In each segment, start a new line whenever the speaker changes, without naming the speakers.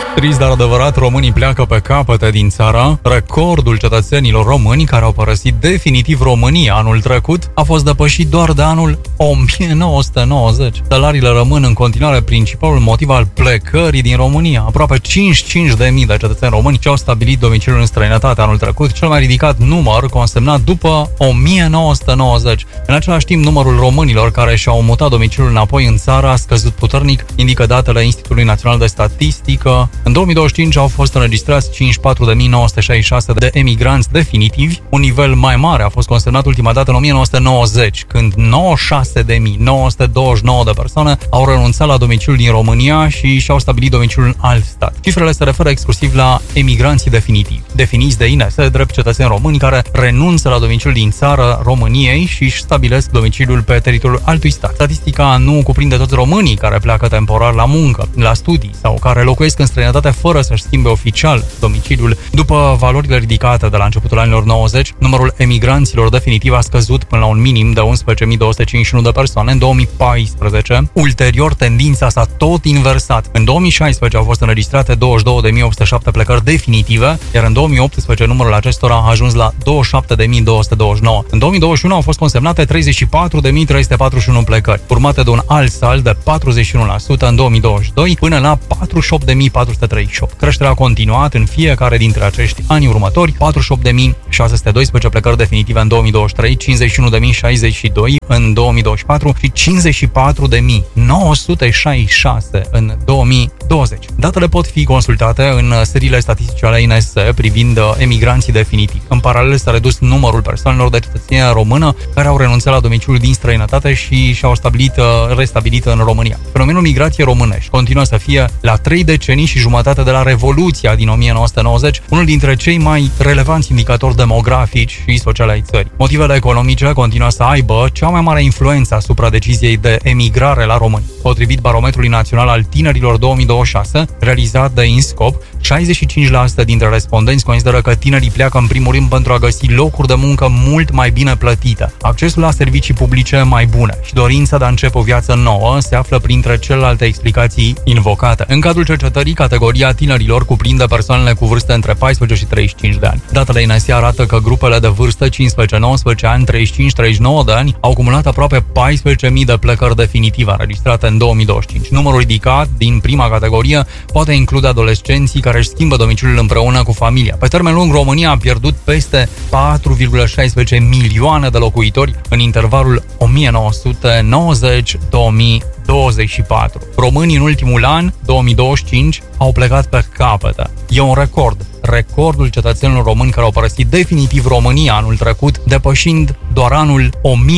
Trist, dar adevărat, românii pleacă pe capete din țară. Recordul cetățenilor români care au părăsit definitiv România anul trecut a fost depășit doar de anul 1990. Salariile rămân în continuare principalul motiv al plecării din România. Aproape 55.000 de cetățeni români și-au stabilit domiciliul în străinătate anul trecut, cel mai ridicat număr consemnat după 1990. În același timp, numărul românilor care și-au mutat domiciliul înapoi în țară a scăzut puternic, indică datele Institutului Național de Statistică. În 2025 au fost înregistrați 54.966 de emigranți definitivi. Un nivel mai mare a fost consemnat ultima dată în 1990, când 96.929 de persoane au renunțat la domiciliul din România și și-au stabilit domiciliul în alt stat. Cifrele se referă exclusiv la emigranții definitivi, definiți de INS drept cetățeni români care renunță la domiciliul din țară României și își stabilesc domiciliul pe teritoriul altui stat. Statistica nu cuprinde toți românii care pleacă temporar la muncă, la studii sau care locuiesc în străinătate fără să-și schimbe oficial domiciliul. După valorile ridicate de la începutul anilor 90, numărul emigranților definitiv a scăzut până la un minim de 11.251 de persoane în 2014. Ulterior, tendința s-a tot inversat. În 2016 au fost înregistrate 22.807 plecări definitive, iar în 2018 numărul acestora a ajuns la 27.229. În 2021 au fost consemnate 34.341 plecări, urmate de un alt salt de 41% în 2022 până la 48.438. Creșterea a continuat în fiecare dintre acești ani următori: 48.612 plecări definitive în 2023, 51.062 în 2024 și 54.966 în 2020. Datele pot fi consultate în seriile statistice ale INS privind emigranții definitivi. În paralel s-a redus numărul persoanelor de cetățenie română care au renunțat la domiciliul din străinătate și și-au restabilit în România. Fenomenul migrației românești continuă să fie, la 3 decenii și jumătate de la Revoluția din 1990, unul dintre cei mai relevanți indicatori demografici și sociale ai țării. Motivele economice continuă să aibă cea mai mare influență asupra deciziei de emigrare la români. Potrivit Barometrului Național al Tinerilor 2026, realizat de INSCOP, 65% dintre respondenți consideră că tinerii pleacă în primul rând pentru a găsi locuri de muncă mult mai bine plătite, accesul la servicii publice mai bune și dorința de a începe o viață nouă se află printre celelalte explicații invocate. În cadrul cercetării, categoria tinerilor cuprinde persoanele cu vârste între 14 și 35 de ani. Datele INS arată că grupele de vârstă 15-19 ani, 35-39 de ani au acumulat aproape 14.000 de plecări definitive înregistrate în 2025. Numărul ridicat din prima categorie poate include adolescenții care își schimbă domiciliul împreună cu familia. Pe termen lung, România a pierdut peste 4,16 milioane de locuitori în intervalul 1990-2024. Românii în ultimul an, 2025, au plecat pe capete. E un record. Recordul cetățenilor români care au părăsit definitiv România anul trecut, depășind doar anul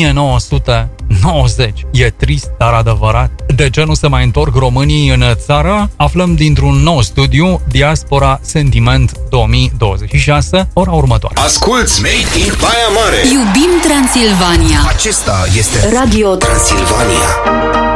1990. E trist, dar adevărat. De ce nu se mai întorc românii în țară? Aflăm dintr-un nou studiu, Diaspora Sentiment 2026, ora următoare.
Asculți Made in Baia Mare.
Iubim Transilvania.
Acesta este Radio Transilvania.